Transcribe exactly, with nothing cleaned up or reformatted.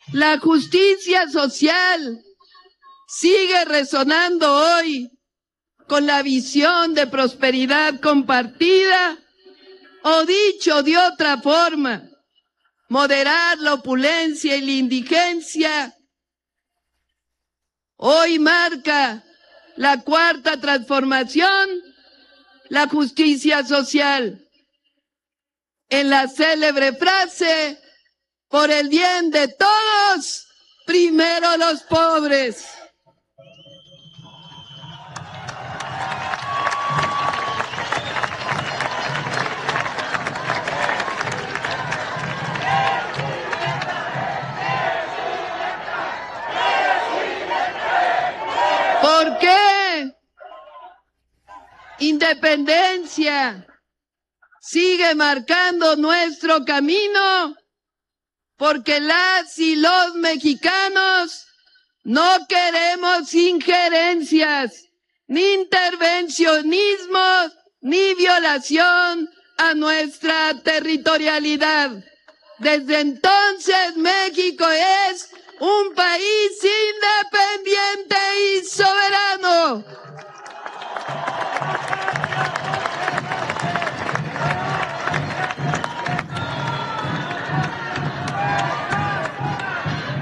La justicia social sigue resonando hoy con la visión de prosperidad compartida, o dicho de otra forma, moderar la opulencia y la indigencia. Hoy marca la cuarta transformación, la justicia social. En la célebre frase, por el bien de todos, primero los pobres. ¿Por qué? Independencia sigue marcando nuestro camino, porque las y los mexicanos no queremos injerencias, ni intervencionismo, ni violación a nuestra territorialidad. Desde entonces México es un país independiente y soberano.